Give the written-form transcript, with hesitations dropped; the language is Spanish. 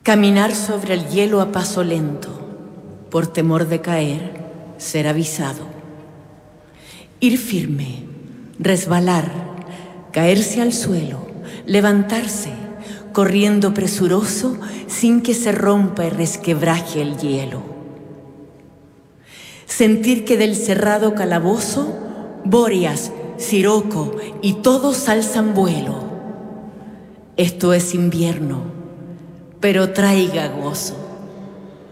Caminar sobre el hielo a paso lento, por temor de caer, ser avisado. Ir firme, resbalar, caerse al suelo, levantarse, corriendo presuroso sin que se rompa y resquebraje el hielo. Sentir que del cerrado calabozo, Bóreas, Siroco y todos alzan vuelo. Esto es invierno, pero traiga gozo.